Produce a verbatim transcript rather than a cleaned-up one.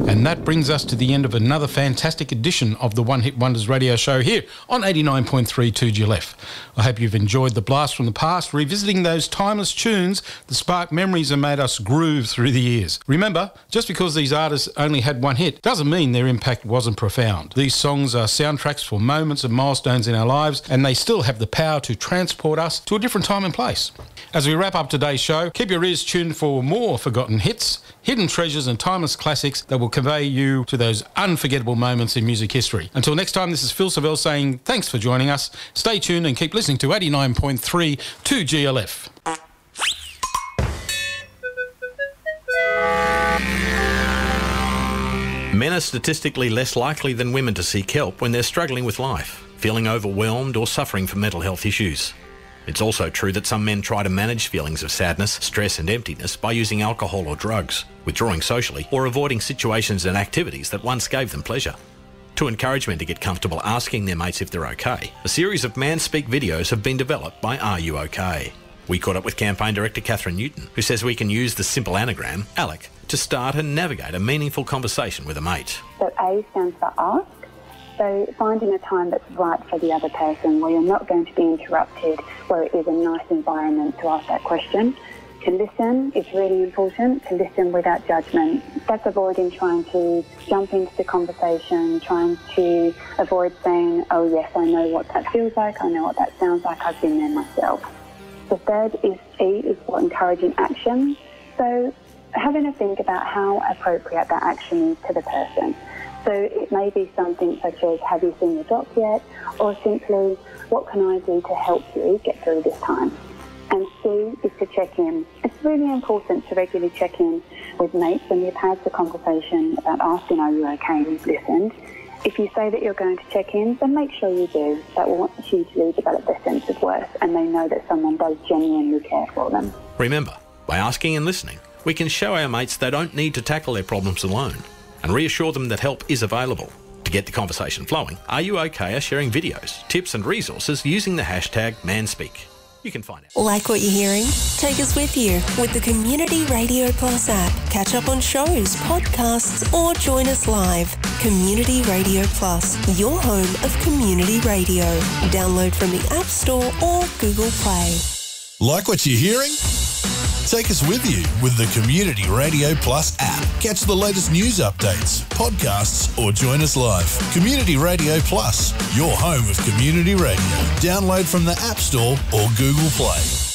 And that brings us to the end of another fantastic edition of the One Hit Wonders radio show here on eighty-nine point three two G L F. I hope you've enjoyed the blast from the past, revisiting those timeless tunes that spark memories and made us groove through the years. Remember, just because these artists only had one hit doesn't mean their impact wasn't profound. These songs are soundtracks for moments and milestones in our lives, and they still have the power to transport us to a different time and place. As we wrap up today's show, keep your ears tuned for more forgotten hits, hidden treasures and timeless classics that will convey you to those unforgettable moments in music history. Until next time, this is Phil Savelle saying thanks for joining us. Stay tuned and keep listening to eighty-nine point three two G L F. Men are statistically less likely than women to seek help when they're struggling with life, feeling overwhelmed or suffering from mental health issues. It's also true that some men try to manage feelings of sadness, stress and emptiness by using alcohol or drugs, withdrawing socially, or avoiding situations and activities that once gave them pleasure. To encourage men to get comfortable asking their mates if they're okay, a series of Man Speak videos have been developed by Are You OK? We caught up with campaign director Catherine Newton, who says we can use the simple anagram, ALEC, to start and navigate a meaningful conversation with a mate. So A stands for ask. So finding a time that's right for the other person, where you're not going to be interrupted, where it is a nice environment to ask that question. To listen is really important, to listen without judgment. That's avoiding trying to jump into the conversation, trying to avoid saying, oh yes, I know what that feels like, I know what that sounds like, I've been there myself. The third is E, is for encouraging action. So having a think about how appropriate that action is to the person. So it may be something such as, have you seen your doc yet? Or simply, what can I do to help you get through this time? And C is to check in. It's really important to regularly check in with mates when you've had the conversation about asking, are you okay, and you've listened. If you say that you're going to check in, then make sure you do. That will hugely develop their sense of worth, and they know that someone does genuinely care for them. Remember, by asking and listening, we can show our mates they don't need to tackle their problems alone, and reassure them that help is available. To get the conversation flowing, Are You OK? Are sharing videos, tips and resources using the hashtag ManSpeak. You can find it. Like what you're hearing? Take us with you with the Community Radio Plus app. Catch up on shows, podcasts, or join us live. Community Radio Plus, your home of community radio. Download from the App Store or Google Play. Like what you're hearing? Take us with you with the Community Radio Plus app. Catch the latest news updates, podcasts, or join us live. Community Radio Plus, your home of community radio. Download from the App Store or Google Play.